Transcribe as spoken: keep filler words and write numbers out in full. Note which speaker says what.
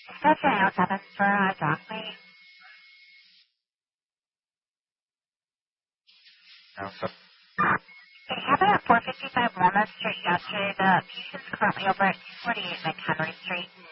Speaker 1: That's your house seven for uh, Doc, please.
Speaker 2: No, so,
Speaker 1: It happened at four fifty-five Walnut Street yesterday. The patient's currently over at two forty-eight McHenry Street.